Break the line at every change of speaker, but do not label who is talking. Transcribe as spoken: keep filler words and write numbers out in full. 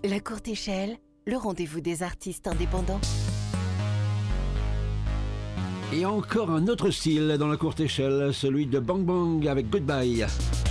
La Courte Échelle, le rendez-vous des artistes indépendants.
Et encore un autre style dans la courte échelle, celui de Bang Bang avec Goodbye.